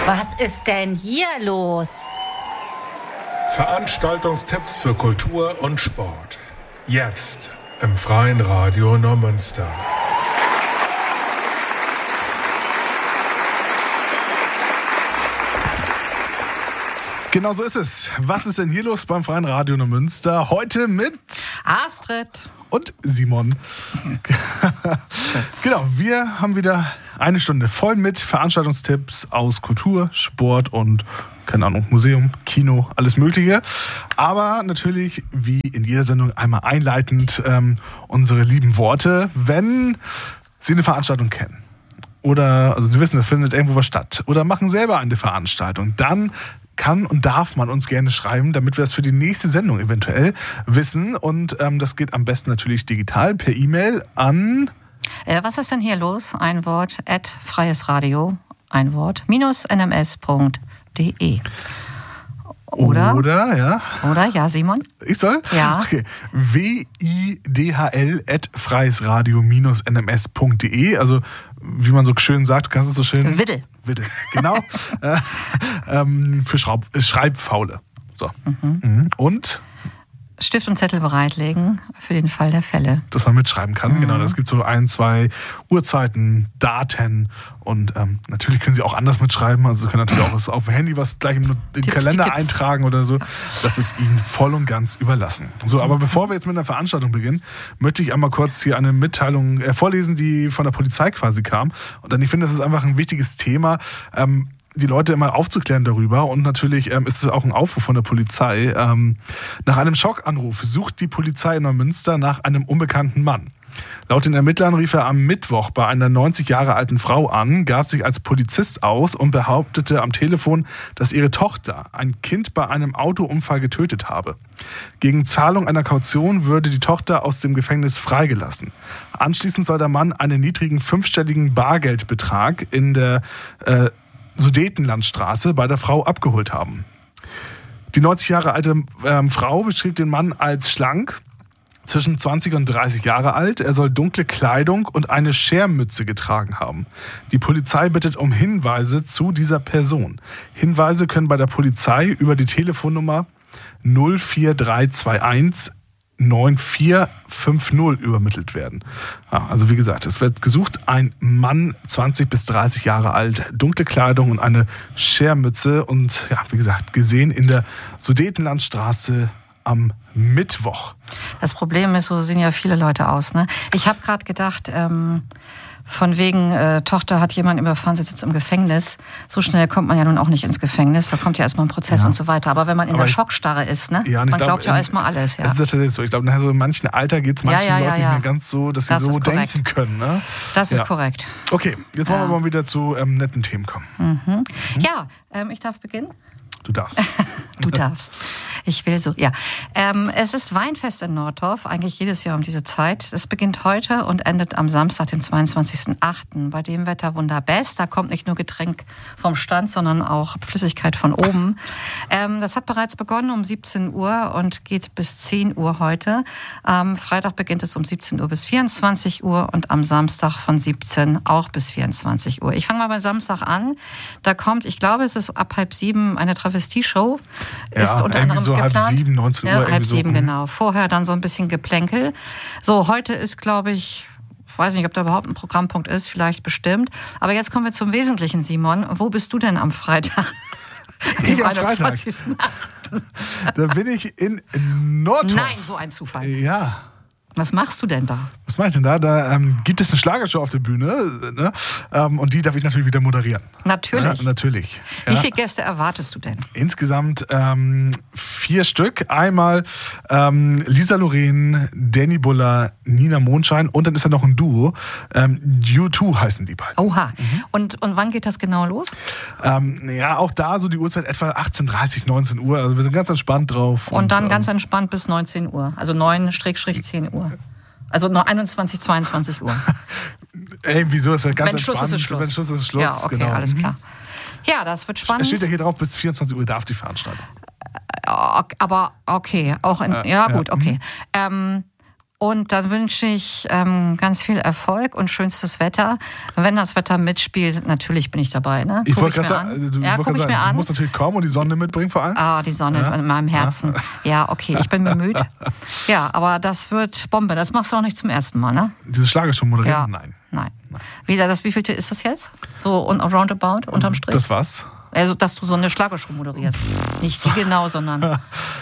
Was ist denn hier los? Veranstaltungstipps für Kultur und Sport. Jetzt im Freien Radio Neumünster. Genau so ist es. Was ist denn hier los beim Freien Radio Neumünster? Heute mit Astrid und Simon. Genau, wir haben wieder eine Stunde voll mit Veranstaltungstipps aus Kultur, Sport und, keine Ahnung, Museum, Kino, alles Mögliche. Aber natürlich, wie in jeder Sendung, einmal einleitend unsere lieben Worte, wenn Sie eine Veranstaltung kennen. Oder, also Sie wissen, da findet irgendwo was statt. Oder machen selber eine Veranstaltung. Dann kann und darf man uns gerne schreiben, damit wir das für die nächste Sendung eventuell wissen. Und das geht am besten natürlich digital per E-Mail an... Was ist denn hier los? Ein Wort, @freiesradio, ein Wort, -nms.de. Oder, ja, Simon? Ich soll? Ja. Okay. widhl@freiesradio-nms.de. Also, wie man so schön sagt, du kannst es so schön... Widdel. Genau. Für Schreibfaule. So. Und? Stift und Zettel bereitlegen für den Fall der Fälle. Dass man mitschreiben kann, genau. Es gibt so 1, 2 Uhrzeiten, Daten und natürlich können Sie auch anders mitschreiben. Also Sie können natürlich auch auf dem Handy was gleich im Kalender eintragen oder so. Das ist Ihnen voll und ganz überlassen. So, aber bevor wir jetzt mit einer Veranstaltung beginnen, möchte ich einmal kurz hier eine Mitteilung vorlesen, die von der Polizei quasi kam. Und dann, ich finde, das ist einfach ein wichtiges Thema, die Leute immer aufzuklären darüber. Und natürlich ist es auch ein Aufruf von der Polizei. Nach einem Schockanruf sucht die Polizei in Neumünster nach einem unbekannten Mann. Laut den Ermittlern rief er am Mittwoch bei einer 90 Jahre alten Frau an, gab sich als Polizist aus und behauptete am Telefon, dass ihre Tochter ein Kind bei einem Autounfall getötet habe. Gegen Zahlung einer Kaution würde die Tochter aus dem Gefängnis freigelassen. Anschließend soll der Mann einen niedrigen 5-stelligen Bargeldbetrag in der Sudetenlandstraße bei der Frau abgeholt haben. Die 90 Jahre alte Frau beschrieb den Mann als schlank, zwischen 20 und 30 Jahre alt. Er soll dunkle Kleidung und eine Schermütze getragen haben. Die Polizei bittet um Hinweise zu dieser Person. Hinweise können bei der Polizei über die Telefonnummer 04321 9450 übermittelt werden. Also wie gesagt, es wird gesucht, ein Mann, 20 bis 30 Jahre alt, dunkle Kleidung und eine Schermütze und ja, wie gesagt, gesehen in der Sudetenlandstraße am Mittwoch. Das Problem ist, so sehen ja viele Leute aus, ne? Ich habe gerade gedacht, von wegen, Tochter hat jemanden überfahren, sitzt jetzt im Gefängnis. So schnell kommt man ja nun auch nicht ins Gefängnis. Da kommt ja erstmal ein Prozess und so weiter. Aber wenn man in der Schockstarre ist, ne? Man glaubt ja erstmal alles. Ja. Das ist tatsächlich so. Ich glaube, so in manchen Alter geht es manchen Leuten nicht mehr ganz so, dass sie so denken können. Ne? Das ist korrekt. Okay, jetzt wollen wir mal wieder zu netten Themen kommen. Ja, ich darf beginnen. Du darfst. Du darfst. Ich will so, ja. Es ist Weinfest in Nordorf, eigentlich jedes Jahr um diese Zeit. Es beginnt heute und endet am Samstag, dem 22.08. Bei dem Wetter wunderbest. Da kommt nicht nur Getränk vom Stand, sondern auch Flüssigkeit von oben. Das hat bereits begonnen um 17 Uhr und geht bis 10 Uhr heute. Am Freitag beginnt es um 17 Uhr bis 24 Uhr und am Samstag von 17 auch bis 24 Uhr. Ich fange mal bei Samstag an. Da kommt, ich glaube, es ist ab 6:30 eine Travestie-Show. Ist unter anderem so geplant. 6:30, 19 Uhr. Ja, 6:30, genau. Vorher dann so ein bisschen Geplänkel. So, heute ist, glaube ich weiß nicht, ob da überhaupt ein Programmpunkt ist, vielleicht bestimmt. Aber jetzt kommen wir zum Wesentlichen, Simon. Wo bist du denn am Freitag? Dem 21.08. Da bin ich in Nordorf. Nein, so ein Zufall. Ja. Was machst du denn da? Was mache ich denn da? Da gibt es eine Schlagershow auf der Bühne, ne? Und die darf ich natürlich wieder moderieren. Natürlich. Ja, natürlich. Ja. Wie viele Gäste erwartest du denn? Insgesamt 4 Stück. Einmal Lisa Loren, Danny Buller, Nina Mondschein und dann ist da noch ein Duo. U2 heißen die beiden. Oha. Und wann geht das genau los? Ja, auch da so die Uhrzeit etwa 18:30, 19 Uhr. Also wir sind ganz entspannt drauf. Und dann ganz entspannt bis 19 Uhr. Also 9-10 Uhr. Also nur 21, 22 Uhr. Wieso? Es wird ganz Wenn Schluss entspannt. ist Schluss. Wenn Schluss ist Schluss. Ja, okay, genau. alles klar. Ja, das wird spannend. Es steht ja hier drauf, bis 24 Uhr darf die Veranstaltung. Aber okay, auch in, ja gut, okay. Und dann wünsche ich ganz viel Erfolg und schönstes Wetter. Wenn das Wetter mitspielt, natürlich bin ich dabei. Ne? Ich wollte gerade sagen, du musst natürlich kommen und die Sonne mitbringen vor allem. Ah, die Sonne in meinem Herzen. Ja, okay, ich bin bemüht. Ja, aber das wird Bombe. Das machst du auch nicht zum ersten Mal, ne? Dieses Schlagershow moderieren? Ja. Nein. Wievielte ist das jetzt? So roundabout, unterm Strich? Das was? Also, dass du so eine Schlagershow moderierst. Nicht die genau, sondern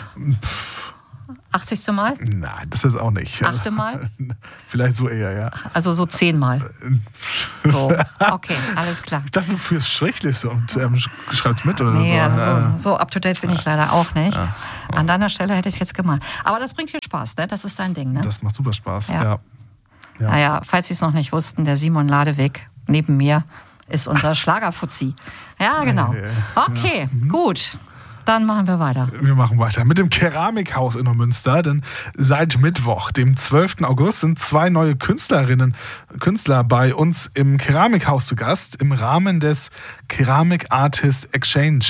80. Mal? Nein, das ist auch nicht. 8. Mal? Vielleicht so eher, ja. Also so 10 Mal. So, okay, alles klar. Ich dachte, du führst schriftlich und schreibst mit oder nee, so. Also so up-to-date bin ich leider auch nicht. Ja. An deiner Stelle hätte ich es jetzt gemacht. Aber das bringt dir Spaß, ne? Das ist dein Ding, ne? Das macht super Spaß, ja. Naja, falls Sie es noch nicht wussten, der Simon Ladewig neben mir ist unser Schlagerfuzzi. Ja, genau. Okay, gut. Dann machen wir weiter. Wir machen weiter mit dem Keramikhaus in Neumünster, denn seit Mittwoch, dem 12. August, sind 2 neue Künstler bei uns im Keramikhaus zu Gast im Rahmen des Keramik Artist Exchange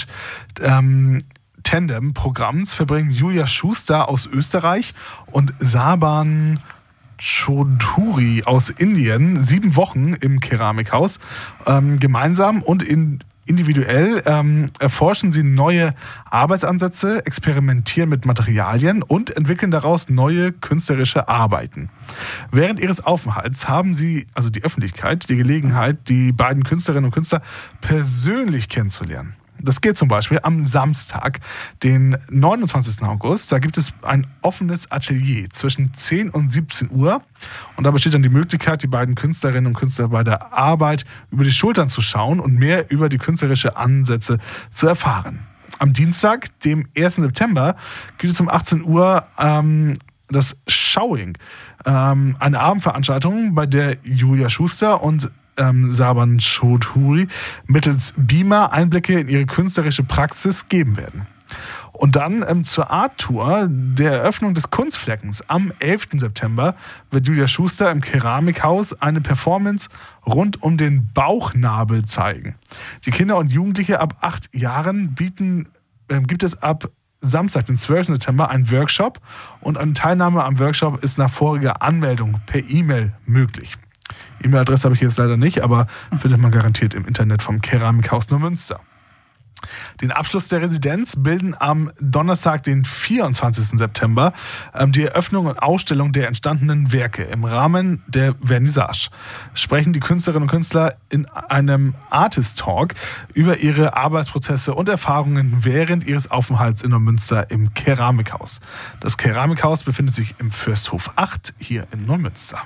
Tandem-Programms verbringen Julia Schuster aus Österreich und Saban Chaudhuri aus Indien 7 Wochen im Keramikhaus gemeinsam und individuell erforschen sie neue Arbeitsansätze, experimentieren mit Materialien und entwickeln daraus neue künstlerische Arbeiten. Während ihres Aufenthalts haben sie, also die Öffentlichkeit, die Gelegenheit, die beiden Künstlerinnen und Künstler persönlich kennenzulernen. Das geht zum Beispiel am Samstag, den 29. August. Da gibt es ein offenes Atelier zwischen 10 und 17 Uhr. Und da besteht dann die Möglichkeit, die beiden Künstlerinnen und Künstler bei der Arbeit über die Schultern zu schauen und mehr über die künstlerischen Ansätze zu erfahren. Am Dienstag, dem 1. September, gibt es um 18 Uhr das Showing. Eine Abendveranstaltung, bei der Julia Schuster und Saban Chaudhuri mittels Beamer Einblicke in ihre künstlerische Praxis geben werden. Und dann zur Art Tour der Eröffnung des Kunstfleckens am 11. September wird Julia Schuster im Keramikhaus eine Performance rund um den Bauchnabel zeigen. Die Kinder und Jugendliche ab 8 Jahren gibt es ab Samstag, den 12. September, einen Workshop und eine Teilnahme am Workshop ist nach voriger Anmeldung per E-Mail möglich. E-Mail-Adresse habe ich jetzt leider nicht, aber findet man garantiert im Internet vom Keramikhaus Neumünster. Den Abschluss der Residenz bilden am Donnerstag, den 24. September, die Eröffnung und Ausstellung der entstandenen Werke. Im Rahmen der Vernissage sprechen die Künstlerinnen und Künstler in einem Artist Talk über ihre Arbeitsprozesse und Erfahrungen während ihres Aufenthalts in Neumünster im Keramikhaus. Das Keramikhaus befindet sich im Fürsthof 8 hier in Neumünster.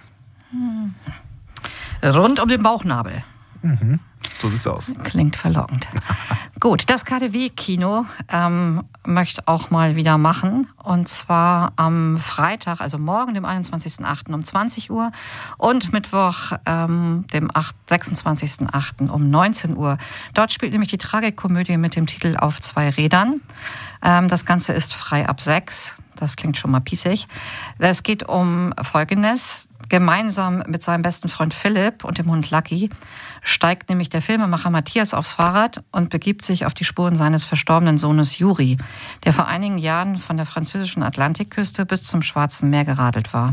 Rund um den Bauchnabel. Mhm. So sieht's aus. Klingt verlockend. Gut, das KaDeWe-Kino möchte auch mal wieder machen. Und zwar am Freitag, also morgen, dem 21.08. um 20 Uhr und Mittwoch, dem 26.08. um 19 Uhr. Dort spielt nämlich die Tragikkomödie mit dem Titel Auf 2 Rädern. Das Ganze ist frei ab 6. Das klingt schon mal pießig. Es geht um Folgendes. Gemeinsam mit seinem besten Freund Philipp und dem Hund Lucky steigt nämlich der Filmemacher Matthias aufs Fahrrad und begibt sich auf die Spuren seines verstorbenen Sohnes Juri, der vor einigen Jahren von der französischen Atlantikküste bis zum Schwarzen Meer geradelt war.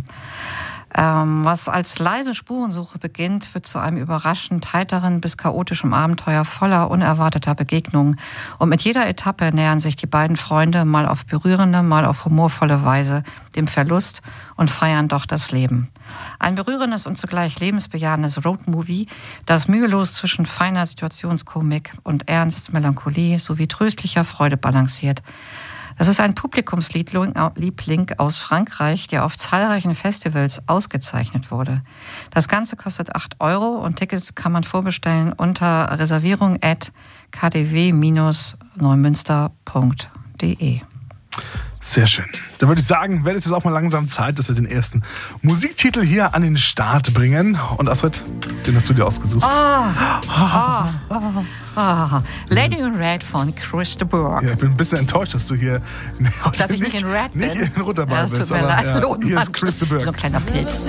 Was als leise Spurensuche beginnt, wird zu einem überraschend heiteren bis chaotischen Abenteuer voller unerwarteter Begegnungen. Und mit jeder Etappe nähern sich die beiden Freunde mal auf berührende, mal auf humorvolle Weise dem Verlust und feiern doch das Leben. Ein berührendes und zugleich lebensbejahendes Roadmovie, das mühelos zwischen feiner Situationskomik und Ernst, Melancholie sowie tröstlicher Freude balanciert. Das ist ein Publikumsliebling aus Frankreich, der auf zahlreichen Festivals ausgezeichnet wurde. Das Ganze kostet 8 € und Tickets kann man vorbestellen unter reservierung@kdw-neumünster.de. Sehr schön. Dann würde ich sagen, wäre es jetzt auch mal langsam Zeit, dass wir den ersten Musiktitel hier an den Start bringen. Und Astrid, den hast du dir ausgesucht. Lady in Red von Chris de Burgh. Ja, ich bin ein bisschen enttäuscht, dass du hier dass ich nicht in Red bin. Nicht in Rot dabei bist. Tut mir leid. Ja, hier ist Chris de Burgh. So ein kleiner Pilz.